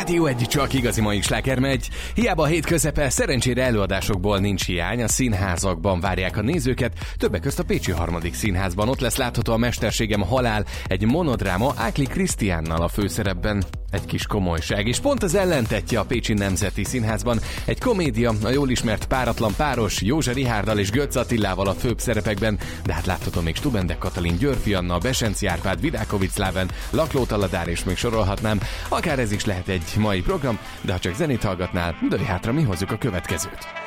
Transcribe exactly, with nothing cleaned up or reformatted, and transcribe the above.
Rádió egy, csak igazi mai sláger megy. Hiába a hét közepe, szerencsére előadásokból nincs hiány, a színházakban várják a nézőket, többek közt a Pécsi Harmadik Színházban. Ott lesz látható a Mesterségem halál, egy monodráma Ákli Krisztiánnal a főszerepben. Egy kis komolyság, és pont az ellentetje a Pécsi Nemzeti Színházban. Egy komédia, a jól ismert páratlan páros, Józsa Rihárdal és Götz Attilával a főbb szerepekben, de hát látható még Stubendek Katalin, Györfi Anna, Besenci Árpád, Vidákovics Láven, Lakló Taladár, és még sorolhatnám. Akár ez is lehet egy mai program, de ha csak zenét hallgatnál, dőj hátra, mi hozzuk a következőt.